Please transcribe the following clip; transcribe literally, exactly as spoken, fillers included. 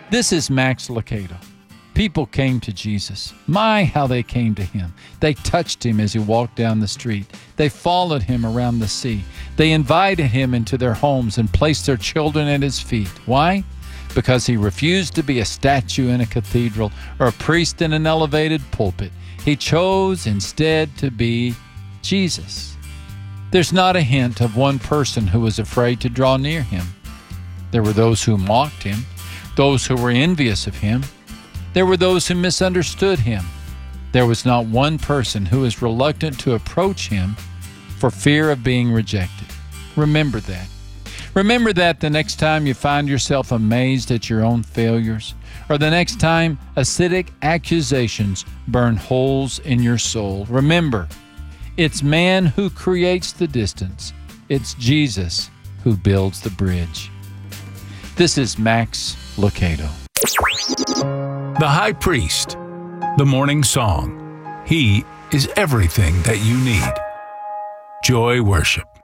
This is Max Lucado. People came to Jesus. My, how they came to him. They touched him as he walked down the street. They followed him around the sea. They invited him into their homes and placed their children at his feet. Why? Because he refused to be a statue in a cathedral or a priest in an elevated pulpit. He chose instead to be Jesus. There's not a hint of one person who was afraid to draw near him. There were those who mocked him, those who were envious of him. There were those who misunderstood him. There was not one person who was reluctant to approach him for fear of being rejected. Remember that. Remember that the next time you find yourself amazed at your own failures, or the next time acidic accusations burn holes in your soul. Remember, it's man who creates the distance. It's Jesus who builds the bridge. This is Max Lucado. The High Priest, the Morning Song. He is everything that you need. Joy Worship.